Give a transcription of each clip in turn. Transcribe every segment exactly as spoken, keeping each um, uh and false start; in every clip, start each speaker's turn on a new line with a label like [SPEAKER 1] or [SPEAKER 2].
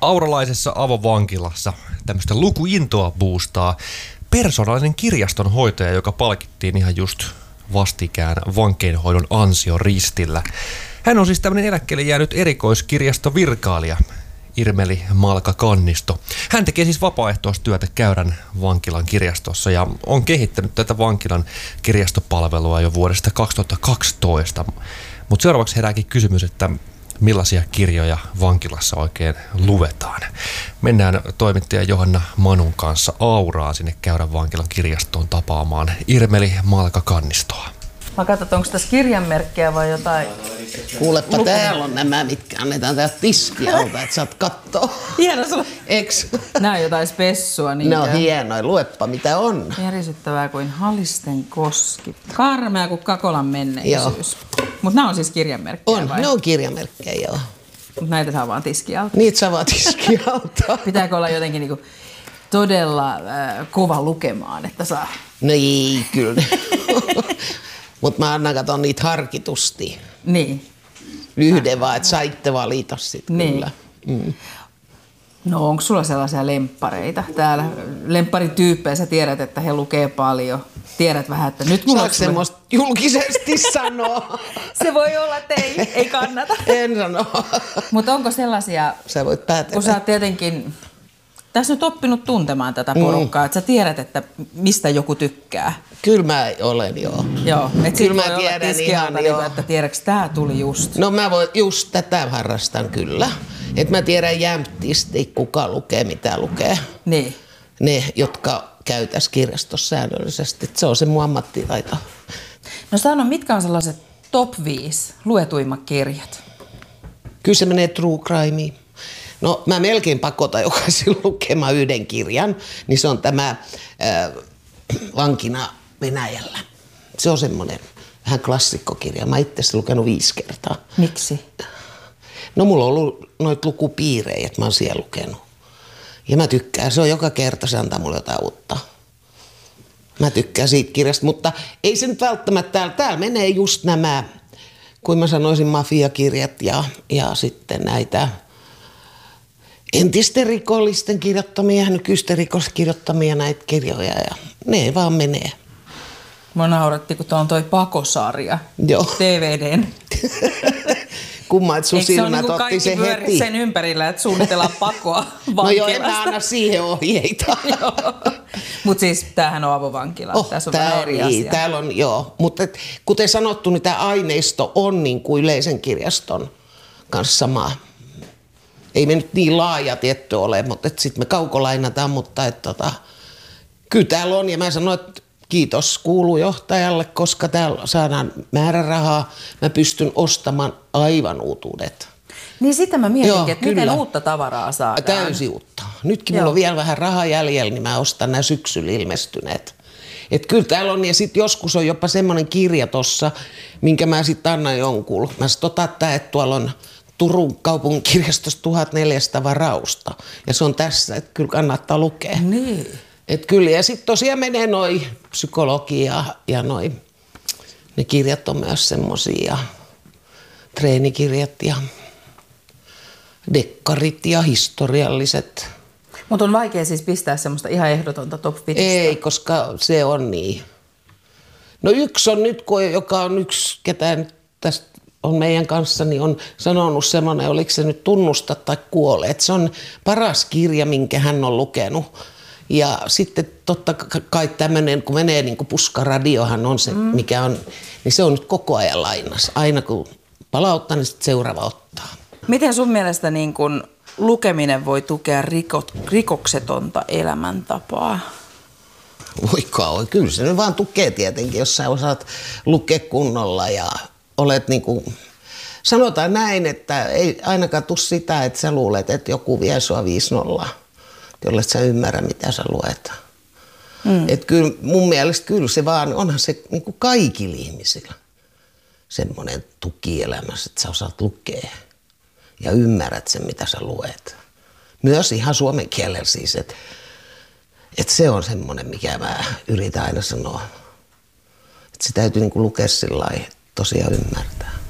[SPEAKER 1] Auralaisessa avovankilassa tämmöistä lukuintoa boostaa persoonallinen kirjastonhoitaja, joka palkittiin ihan just vastikään vankeinhoidon ansioristillä. Hän on siis tämmöinen eläkkeelle jäänyt erikoiskirjastovirkailija, Irmeli Malka-Kannisto. Hän tekee siis vapaaehtoistyötä Käyrän vankilan kirjastossa ja on kehittänyt tätä vankilan kirjastopalvelua jo vuodesta kaksituhattakaksitoista. Mutta seuraavaksi herääkin kysymys, että millaisia kirjoja vankilassa oikein luetaan. Mennään toimittaja Johanna Manun kanssa Auraan sinne Käyrän vankilan kirjastoon tapaamaan Irmeli Malka-Kannistoa.
[SPEAKER 2] Mä katson, onko tässä kirjanmerkkiä vai jotain?
[SPEAKER 3] Kuulepa, Luken. Täällä on nämä, mitkä annetaan täältä tiskialta, että saat kattoo.
[SPEAKER 2] Hieno sulla.
[SPEAKER 3] Eks?
[SPEAKER 2] Nää on jotain spessua. Niinkö?
[SPEAKER 3] No hienoja, luepa mitä on.
[SPEAKER 2] Järisyttävää kuin Halisten koski. Karmea kuin Kakolan menneisyys. Mut nää on siis kirjanmerkkejä
[SPEAKER 3] On,
[SPEAKER 2] vai?
[SPEAKER 3] ne on kirjanmerkkejä, joo.
[SPEAKER 2] Mut näitä saa vaan tiskialta.
[SPEAKER 3] Niitä saa vaan tiskialta.
[SPEAKER 2] Pitääkö olla jotenkin niinku todella äh, kova lukemaan, että saa?
[SPEAKER 3] No ei, kyllä. Mut mä annan katon niitä harkitusti.
[SPEAKER 2] Niin.
[SPEAKER 3] Yhden vaan, että saitte valita sit
[SPEAKER 2] niin.
[SPEAKER 3] Kyllä. Mm.
[SPEAKER 2] No onko sulla sellaisia lemppareita täällä? Lempparityyppejä, sä tiedät, että he lukee paljon. Tiedät vähän, että nyt mulla...
[SPEAKER 3] Saanko semmoista julkisesti sanoa?
[SPEAKER 2] Se voi olla, että ei, ei kannata.
[SPEAKER 3] En sano.
[SPEAKER 2] Mutta onko sellaisia...
[SPEAKER 3] Sä voit päätellä.
[SPEAKER 2] Kun sä oot tietenkin tässä nyt oppinut tuntemaan tätä porukkaa, mm. että sä tiedät, että mistä joku tykkää.
[SPEAKER 3] Kyllä mä olen, joo.
[SPEAKER 2] Joo, että
[SPEAKER 3] kyllä
[SPEAKER 2] sit
[SPEAKER 3] mä
[SPEAKER 2] voi
[SPEAKER 3] tiedän
[SPEAKER 2] olla
[SPEAKER 3] ihan,
[SPEAKER 2] niin,
[SPEAKER 3] joo.
[SPEAKER 2] että tiedätkö, tää tuli just.
[SPEAKER 3] No mä voin, just tätä harrastan kyllä. Että mä tiedän jämptisti, kuka lukee, mitä lukee.
[SPEAKER 2] Niin.
[SPEAKER 3] Ne, jotka käy tässä kirjastossa säännöllisesti. Että se on se mun ammattitaito.
[SPEAKER 2] No sano, mitkä on sellaiset top viisi luetuimmat kirjat?
[SPEAKER 3] Kyllä se menee true crimeen. No mä melkein pakotan jokaisen lukemaan yhden kirjan, niin se on tämä äh, Vankina Venäjällä. Se on semmoinen vähän klassikkokirja. Mä itse lukenut viisi kertaa.
[SPEAKER 2] Miksi?
[SPEAKER 3] No mulla on ollut noita lukupiirejä, että mä oon siellä lukenut. Ja mä tykkään, se on joka kerta, se antaa mulle jotain uutta. Mä tykkään siitä kirjasta, mutta ei se nyt välttämättä, täällä, täällä menee just nämä, kuin mä sanoisin, mafiakirjat ja, ja sitten näitä entisten rikollisten kirjoittamia, nykyisten rikoskirjoittamia näitä kirjoja ja ne vaan menee.
[SPEAKER 2] Mua nauratti, kun tuo on toi Pakosarja,
[SPEAKER 3] Joo.
[SPEAKER 2] D V D:n.
[SPEAKER 3] Kumma, että sun
[SPEAKER 2] eikö
[SPEAKER 3] silmät
[SPEAKER 2] se
[SPEAKER 3] otti se heti.
[SPEAKER 2] Kaikki sen ympärillä, että suunnitellaan pakoa vankilasta?
[SPEAKER 3] No joo, en mä anna siihen ohjeita.
[SPEAKER 2] Mutta siis tämähän on avovankila.
[SPEAKER 3] Oh,
[SPEAKER 2] tässä on
[SPEAKER 3] tää
[SPEAKER 2] vähän
[SPEAKER 3] on,
[SPEAKER 2] eri
[SPEAKER 3] niin,
[SPEAKER 2] asia.
[SPEAKER 3] täällä on, joo. Mutta kuten sanottu, niin tämä aineisto on niin kuin yleisen kirjaston kanssa samaa. Ei me nyt niin laaja tietty ole, mutta sitten me kaukolainataan, mutta et, tota, kyllä täällä on. Ja mä sanoin, että kiitos kuuluu johtajalle, koska täällä saadaan määrärahaa. Mä pystyn ostamaan aivan uutuudet.
[SPEAKER 2] Niin sitä mä mietinkin,
[SPEAKER 3] Joo,
[SPEAKER 2] että
[SPEAKER 3] kyllä.
[SPEAKER 2] miten uutta tavaraa saadaan.
[SPEAKER 3] Täysin uutta. Nytkin
[SPEAKER 2] Joo.
[SPEAKER 3] mulla on vielä vähän rahaa jäljellä, niin mä ostan nämä syksyllä ilmestyneet. Et kyllä täällä on, ja sitten joskus on jopa semmoinen kirja tossa, minkä mä sitten annan jonkun. Mä sit otan tää, että tuolla on Turun kaupunkikirjastossa tuhatneljäsataa varausta. Ja se on tässä, että kyllä kannattaa lukea.
[SPEAKER 2] Niin.
[SPEAKER 3] Et kyllä, ja sitten tosiaan menee noi psykologia ja noi, ne kirjat on myös semmosia, treenikirjat ja dekkarit ja historialliset.
[SPEAKER 2] Mutta on vaikea siis pistää semmoista ihan ehdotonta top viisi.
[SPEAKER 3] Ei, koska se on niin. No yksi on nyt, kun, joka on yksi, ketä nyt tästä on meidän kanssa, niin on sanonut semmoinen, oliko se nyt Tunnusta tai kuole. Että se on paras kirja, minkä hän on lukenut. Ja sitten totta kai tämmöinen, kun menee niin kuin puskaradiohan on se, mm. mikä on, niin se on nyt koko ajan lainassa. Aina kun palauttaa, niin sitten seuraava ottaa.
[SPEAKER 2] Miten sun mielestä niin kun lukeminen voi tukea rikot, rikoksetonta elämäntapaa?
[SPEAKER 3] Voi kauan, kyllä se nyt vaan tukee tietenkin, jos sä osaat lukea kunnolla ja olet niin kuin, sanotaan näin, että ei ainakaan tule sitä, että sä luulet, että joku vie sua viisi nolla, jolle sä ymmärrä, mitä sä luet. Mm. Että kyllä mun mielestä kyllä se vaan, onhan se niin kuin kaikilla ihmisillä semmoinen tuki elämässä, että sä osaat lukea ja ymmärrät sen, mitä sä luet. Myös ihan suomen kielellä siis, että, että se on semmoinen, mikä mä yritän aina sanoa. Että se täytyy niin kuin lukea sillä lailla, tosiaan ymmärtää.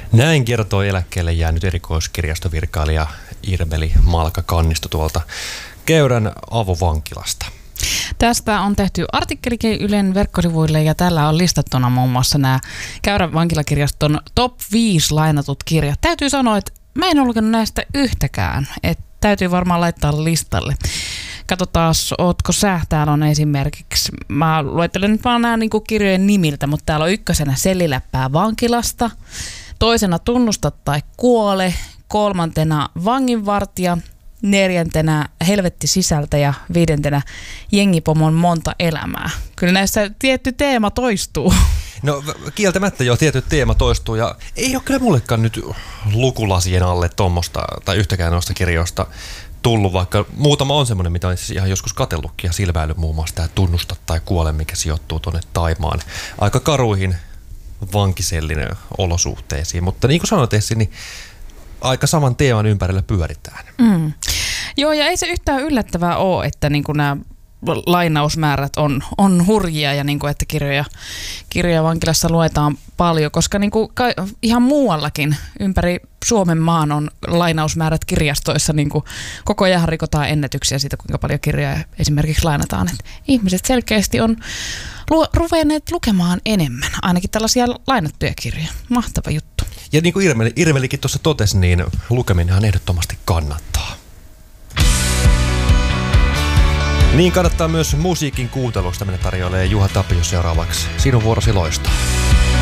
[SPEAKER 1] Näin kertoo eläkkeelle jäänyt erikoiskirjastovirkailija Irmeli Malka-Kannisto tuolta Käyrän avovankilasta.
[SPEAKER 4] Tästä on tehty artikkelikin Ylen verkkosivuille ja täällä on listattuna muun muassa nämä Käyrän vankilakirjaston top viisi lainatut kirjat. Täytyy sanoa, että mä en ole lukenut näistä yhtäkään, että täytyy varmaan laittaa listalle. Katsotaan, ootko sä? Täällä on esimerkiksi, mä luettelen nyt vaan nämä niin kuin kirjojen nimiltä, mutta täällä on ykkösenä Selliläppää vankilasta, toisena Tunnusta tai kuole, kolmantena Vanginvartija, neljäntenä Helvetti sisältä ja viidentenä Jengipomon monta elämää. Kyllä näissä tietty teema toistuu.
[SPEAKER 1] No kieltämättä jo tietty teema toistuu ja ei ole kyllä mullekaan nyt lukulasien alle tuommoista tai yhtäkään noista kirjoista tullut, vaikka muutama on semmoinen, mitä on ihan joskus katsellutkin ja silväily muun muassa tämä Tunnusta tai kuole, mikä sijoittuu tuonne Taimaan aika karuihin vankisellinen olosuhteisiin, mutta niin kuin sanoit Essi, niin aika saman teeman ympärillä pyöritään.
[SPEAKER 4] Mm. Joo, ja ei se yhtään yllättävää ole, että niin nämä lainausmäärät on, on hurjia ja niin kuin, että kirjoja, kirjoja vankilassa luetaan paljon, koska niin kuin, ihan muuallakin ympäri Suomen maan on lainausmäärät kirjastoissa. Niin kuin, koko ajan rikotaan ennätyksiä siitä, kuinka paljon kirjoja esimerkiksi lainataan. Et ihmiset selkeästi on lu- ruvenneet lukemaan enemmän, ainakin tällaisia lainattuja kirjoja. Mahtava juttu.
[SPEAKER 1] Ja niin kuin Irmeli, Irmelikin tuossa totesi, niin lukeminenhan ehdottomasti kannattaa. Niin kannattaa myös musiikin kuuntelusta. Meille tarjoilee Juha Tapio seuraavaksi. Sinun vuorosi loistaa.